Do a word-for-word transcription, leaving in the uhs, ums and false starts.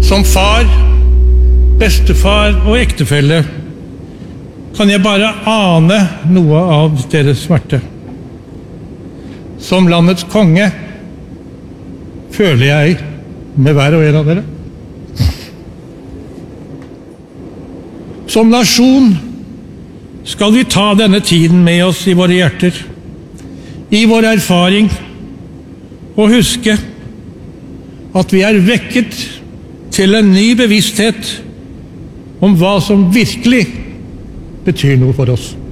Som far, bestefar og ektefelle kan jeg bare ane noe av deres smerte. Som landets konge føler jeg med hver og en av dere. Som nasjon skal vi ta denne tiden med oss i våre hjerter, i vår erfaring, og huske at vi er vekket til en ny bevissthet om hva som virkelig betyr noe for oss.